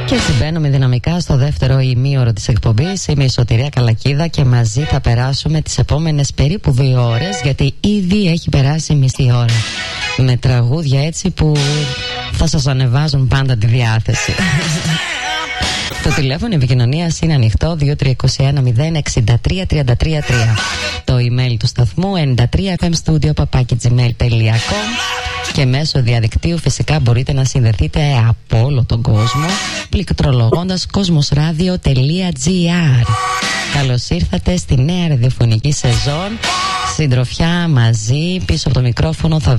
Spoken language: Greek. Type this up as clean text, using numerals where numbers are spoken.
Και έτσι μπαίνουμε δυναμικά στο δεύτερο ημίωρο της εκπομπής. Είμαι η Σωτηρία Καλακίδα και μαζί θα περάσουμε τις επόμενες περίπου 2 ώρες, γιατί ήδη έχει περάσει μισή ώρα. Με τραγούδια έτσι που θα σας ανεβάζουν πάντα τη διάθεση. Το τηλέφωνο επικοινωνίας είναι ανοιχτό 2321 063 333. Το email του σταθμού 93fmstudio@gmail.com. Και μέσω διαδικτύου φυσικά μπορείτε να συνδεθείτε από όλο τον κόσμο πληκτρολογώντας cosmosradio.gr. Καλώς ήρθατε στη νέα ραδιοφωνική σεζόν. Συντροφιά μαζί, πίσω από το μικρόφωνο θα